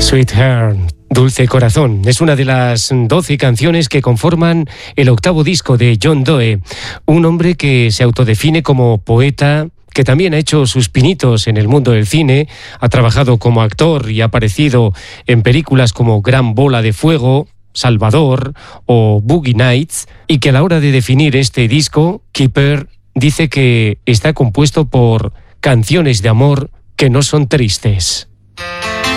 Sweetheart, Dulce Corazón, es una de las 12 canciones que conforman el 8º disco de John Doe, un hombre que se autodefine como poeta, que también ha hecho sus pinitos en el mundo del cine, ha trabajado como actor y ha aparecido en películas como Gran Bola de Fuego, Salvador o Boogie Nights, y que a la hora de definir este disco, Keeper dice que está compuesto por canciones de amor que no son tristes.